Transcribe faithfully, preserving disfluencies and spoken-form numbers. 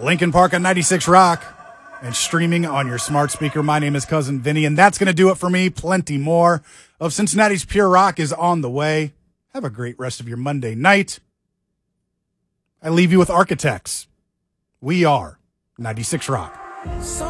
Lincoln Park on ninety-six Rock and streaming on your smart speaker. My name is Cousin Vinny, and that's going to do it for me. Plenty more of Cincinnati's Pure Rock is on the way. Have a great rest of your Monday night. I leave you with Architects. We are ninety-six Rock.